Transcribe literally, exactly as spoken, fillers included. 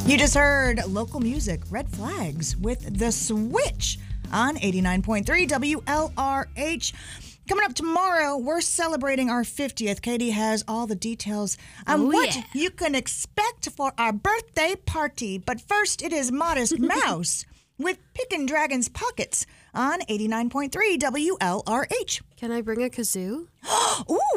You just heard local music, Red Flags, with The Switch on eighty-nine point three W L R H. Coming up tomorrow, we're celebrating our fiftieth. Katie has all the details on Oh, what yeah. you can expect for our birthday party. But first, it is Modest Mouse with Pickin' Dragon's Pockets on eighty-nine point three W L R H. Can I bring a kazoo? Ooh!